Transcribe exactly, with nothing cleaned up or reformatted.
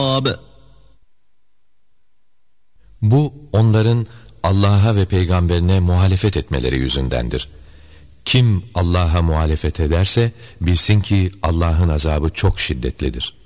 Bu onların Allah'a ve peygamberine muhalefet etmeleri yüzündendir. Kim Allah'a muhalefet ederse bilsin ki Allah'ın azabı çok şiddetlidir.